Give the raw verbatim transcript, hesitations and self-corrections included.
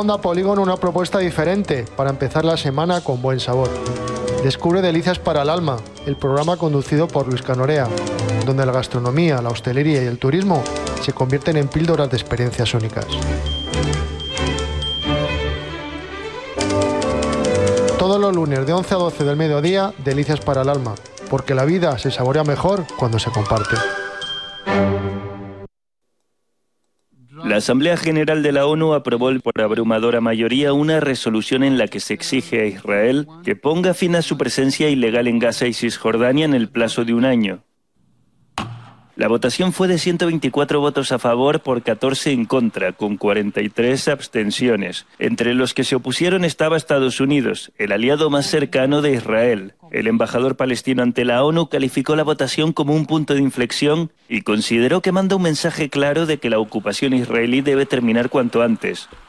Onda Polígono una propuesta diferente para empezar la semana con buen sabor. Descubre Delicias para el Alma, el programa conducido por Luis Canorea, donde la gastronomía, la hostelería y el turismo se convierten en píldoras de experiencias únicas. Todos los lunes de once a doce del mediodía, Delicias para el Alma, porque la vida se saborea mejor cuando se comparte. La Asamblea General de la ONU aprobó por abrumadora mayoría una resolución en la que se exige a Israel que ponga fin a su presencia ilegal en Gaza y Cisjordania en el plazo de un año. La votación fue de ciento veinticuatro votos a favor por catorce en contra, con cuarenta y tres abstenciones. Entre los que se opusieron estaba Estados Unidos, el aliado más cercano de Israel. El embajador palestino ante la ONU calificó la votación como un punto de inflexión y consideró que manda un mensaje claro de que la ocupación israelí debe terminar cuanto antes.